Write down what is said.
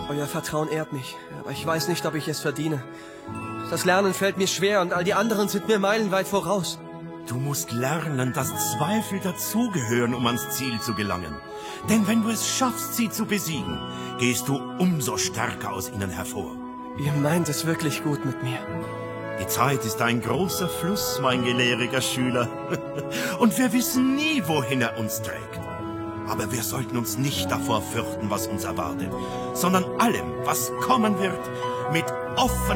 Euer Vertrauen ehrt mich, aber ich weiß nicht, ob ich es verdiene. Das Lernen fällt mir schwer und all die anderen sind mir meilenweit voraus. Du musst lernen, dass Zweifel dazugehören, um ans Ziel zu gelangen. Denn wenn du es schaffst, sie zu besiegen, gehst du umso stärker aus ihnen hervor. Ihr meint es wirklich gut mit mir. Die Zeit ist ein großer Fluss, mein gelehriger Schüler. Und wir wissen nie, wohin er uns trägt. Aber wir sollten uns nicht davor fürchten, was uns erwartet, sondern allem, was kommen wird, mit offenem